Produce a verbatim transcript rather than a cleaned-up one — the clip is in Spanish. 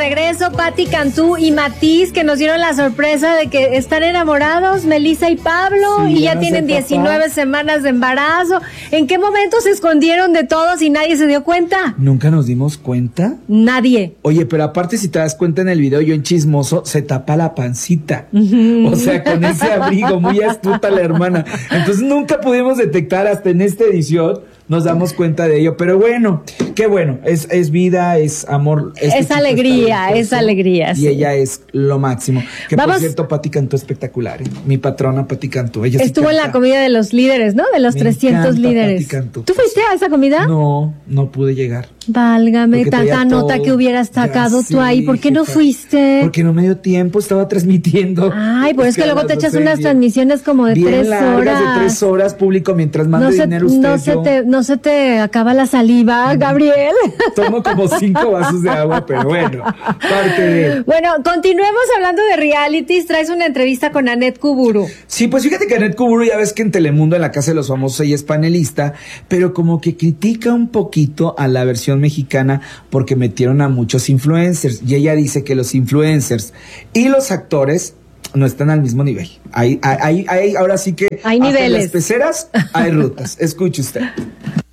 regreso, Patti Cantú y Matiz, que nos dieron la sorpresa de que están enamorados, Melissa y Pablo, sí, y ya, ya tienen diecinueve semanas de embarazo. ¿En qué momento se escondieron de todos y nadie se dio cuenta? ¿Nunca nos dimos cuenta? Nadie. Oye, pero aparte, si te das cuenta en el video, yo en chismoso, se tapa la pancita. Uh-huh. O sea, con ese abrigo, muy astuta la hermana. Entonces nunca pudimos detectar hasta en esta edición. Nos damos cuenta de ello, pero bueno, qué bueno, es, es vida, es amor. Este es alegría, es alegría. Y sí. ella es lo máximo. Que Vamos, por cierto, Patti Cantú espectacular, ¿eh? Mi patrona Patti Cantú. Ella estuvo sí en la comida de los líderes, ¿no? De los Me trescientos líderes. ¿Tú fuiste a esa comida? No, no pude llegar. Válgame, tanta nota que hubieras sacado tú ahí. ¿Por qué no fuiste? Porque no me dio tiempo, estaba transmitiendo. Ay, pues es que, que luego te echas unas transmisiones como de bien tres largas, horas. de tres horas, público, mientras mande no se, dinero usted. No se, te, no se te acaba la saliva, Gabriel. Tomo como cinco vasos de agua, pero bueno, parte de... Bueno, continuemos hablando de realities. Traes una entrevista con Annette Kuburu. Sí, pues fíjate que Annette Kuburu, ya ves que en Telemundo, en la Casa de los Famosos, ella es panelista, pero como que critica un poquito a la versión mexicana porque metieron a muchos influencers y ella dice que los influencers y los actores no están al mismo nivel. Hay, hay, hay, ahora sí que hay hasta niveles. En las peceras hay rutas. Escuche usted.